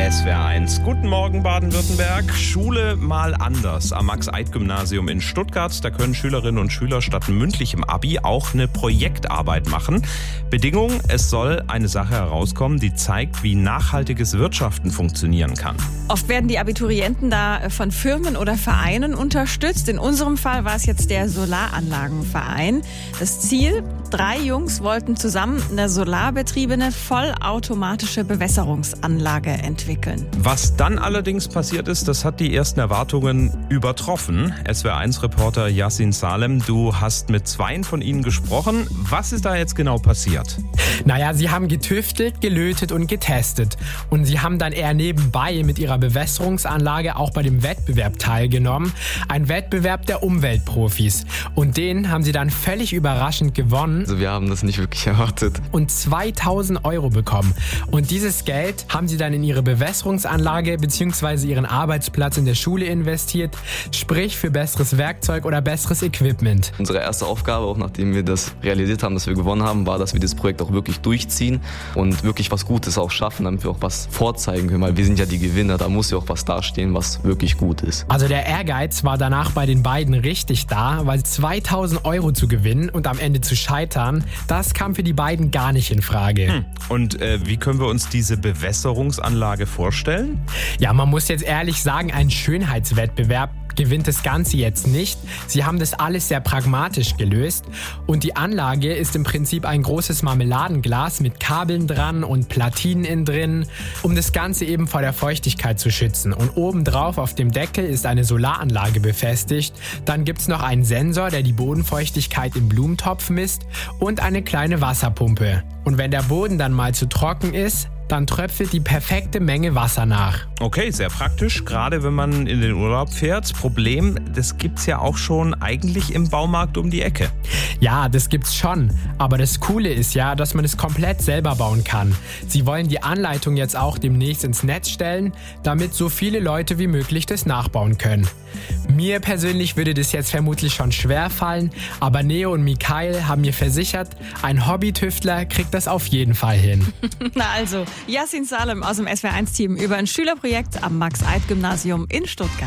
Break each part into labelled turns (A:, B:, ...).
A: SWR1. Guten Morgen Baden-Württemberg. Schule mal anders am Max-Eid-Gymnasium in Stuttgart. Da können Schülerinnen und Schüler statt mündlichem Abi auch eine Projektarbeit machen. Bedingung, es soll eine Sache herauskommen, die zeigt, wie nachhaltiges Wirtschaften funktionieren kann.
B: Oft werden die Abiturienten da von Firmen oder Vereinen unterstützt. In unserem Fall war es jetzt der Solaranlagenverein. Das Ziel: 3 Jungs wollten zusammen eine solarbetriebene, vollautomatische Bewässerungsanlage entwickeln.
A: Was dann allerdings passiert ist, das hat die ersten Erwartungen übertroffen. SWR1-Reporter Yassin Salem, du hast mit 2 von ihnen gesprochen. Was ist da jetzt genau passiert?
C: Naja, sie haben getüftelt, gelötet und getestet. Und sie haben dann eher nebenbei mit ihrer Bewässerungsanlage auch bei dem Wettbewerb teilgenommen. Ein Wettbewerb der Umweltprofis. Und den haben sie dann völlig überraschend gewonnen.
D: Also wir haben das nicht wirklich erwartet.
C: Und 2.000 Euro bekommen. Und dieses Geld haben sie dann in ihre Bewässerungsanlage bzw. ihren Arbeitsplatz in der Schule investiert. Sprich für besseres Werkzeug oder besseres Equipment.
D: Unsere erste Aufgabe, auch nachdem wir das realisiert haben, dass wir gewonnen haben, war, dass wir das Projekt auch wirklich durchziehen und wirklich was Gutes auch schaffen, damit wir auch was vorzeigen können. Weil wir sind ja die Gewinner, da muss ja auch was dastehen, was wirklich gut ist.
C: Also der Ehrgeiz war danach bei den beiden richtig da, weil 2.000 Euro zu gewinnen und am Ende zu scheitern, das kam für die beiden gar nicht in Frage.
A: Und wie können wir uns diese Bewässerungsanlage vorstellen?
C: Ja, man muss jetzt ehrlich sagen, ein Schönheitswettbewerb gewinnt das Ganze jetzt nicht. Sie haben das alles sehr pragmatisch gelöst und die Anlage ist im Prinzip ein großes Marmeladenglas mit Kabeln dran und Platinen innen drin, um das Ganze eben vor der Feuchtigkeit zu schützen. Und obendrauf auf dem Deckel ist eine Solaranlage befestigt. Dann gibt es noch einen Sensor, der die Bodenfeuchtigkeit im Blumentopf misst und eine kleine Wasserpumpe. Und wenn der Boden dann mal zu trocken ist, dann tröpfelt die perfekte Menge Wasser nach.
A: Okay, sehr praktisch, gerade wenn man in den Urlaub fährt. Problem, das gibt's ja auch schon eigentlich im Baumarkt um die Ecke.
C: Ja, das gibt's schon. Aber das Coole ist ja, dass man es komplett selber bauen kann. Sie wollen die Anleitung jetzt auch demnächst ins Netz stellen, damit so viele Leute wie möglich das nachbauen können. Mir persönlich würde das jetzt vermutlich schon schwer fallen, aber Neo und Mikael haben mir versichert, ein Hobbytüftler kriegt das auf jeden Fall hin.
B: Na also, Yassin Salem aus dem SWR1-Team über ein Schülerprojekt am Max-Eid-Gymnasium in Stuttgart.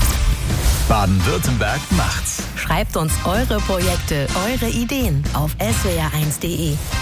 E: Baden-Württemberg macht's.
F: Schreibt uns eure Projekte, eure Ideen auf swr1.de.